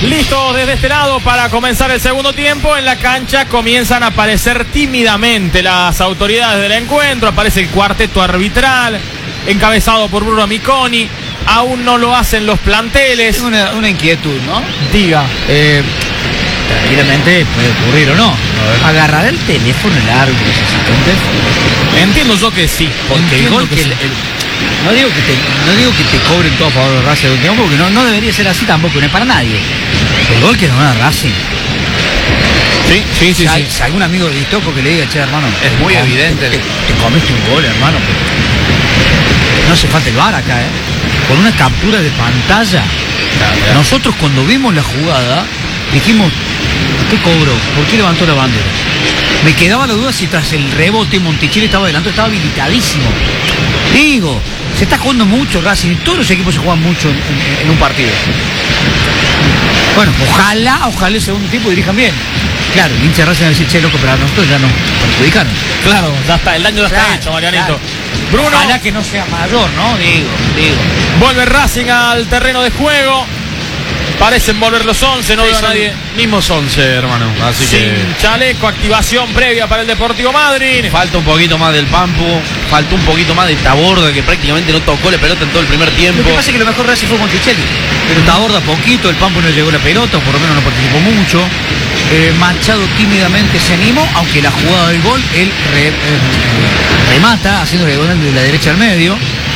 Listos desde este lado para comenzar el segundo tiempo. En la cancha comienzan a aparecer tímidamente las autoridades del encuentro. Aparece el cuarteto arbitral, encabezado por Bruno Miconi. Aún no lo hacen los planteles. Es una inquietud, ¿no? Diga. Tranquilamente puede ocurrir o no. Agarrar el teléfono el árbitro, los asistentes. Entiendo yo que sí. Porque el gol que no digo que te cobren todo a favor de Racing del último, porque no debería ser así tampoco, no es para nadie. El gol que no da Racing. Sí. Si algún amigo de Listoco que le diga, che, hermano, es muy evidente. Te comiste un gol, hermano. No hace falta el VAR acá, Con una captura de pantalla. Claro. Nosotros cuando vimos la jugada, dijimos, ¿qué cobró? ¿Por qué levantó la bandera? Me quedaba la duda si tras el rebote Monticelli estaba adelante, estaba habilitadísimo. Digo, se está jugando mucho Racing, todos los equipos se juegan mucho en un partido. Bueno, ojalá el segundo tiempo dirijan bien. Claro, el hincha de Racing va a decir, che, loco, pero a nosotros ya nos perjudicaron. Claro, ya está, el daño ya está hecho, Marianito. Claro. Bruno. Ojalá que no sea mayor, ¿no? Digo. Vuelve Racing al terreno de juego. Parecen volver los 11, no veo a nadie. Mismos 11, hermano. Así Sin que chaleco, activación previa para el Deportivo Madryn. falta un poquito más del Pampu, falta un poquito más de Taborda, que prácticamente no tocó la pelota en todo el primer tiempo. Lo que pasa es que lo mejor Racing fue Monticelli. Pero Taborda poquito, el Pampu no llegó la pelota, o por lo menos no participó mucho. Machado tímidamente se animó, aunque la jugada del gol, él remata, haciendo el gol de la derecha al medio.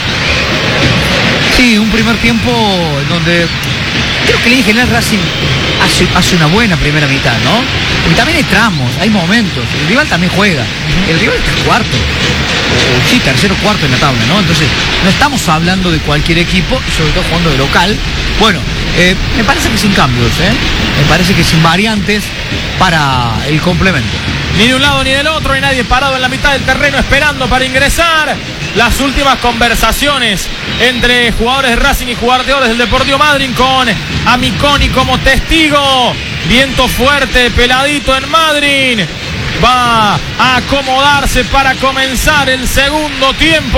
Sí, un primer tiempo en donde creo que en general Racing hace una buena primera mitad, ¿no? Porque también hay tramos, hay momentos. El rival también juega. El rival está cuarto. O sí, tercero, cuarto en la tabla, ¿no? Entonces, no estamos hablando de cualquier equipo, sobre todo jugando de local. Bueno, me parece que sin cambios, me parece que sin variantes para el complemento. Ni de un lado ni del otro, hay nadie parado en la mitad del terreno esperando para ingresar. Las últimas conversaciones entre jugadores de Racing y jugadores del Deportivo Madryn con Amiconi como testigo. Viento fuerte, peladito en Madryn. Va a acomodarse para comenzar el segundo tiempo.